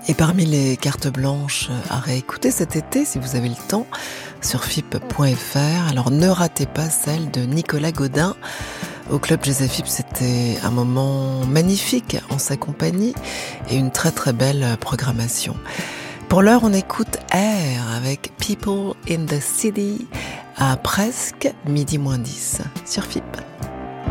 Et parmi les cartes blanches à réécouter cet été, si vous avez le temps, sur FIP.fr, alors ne ratez pas celle de Nicolas Godin. Au Club Jazz FIP, c'était un moment magnifique en sa compagnie et une très très belle programmation. Pour l'heure, on écoute Air avec People in the City à presque midi moins 10 sur FIP.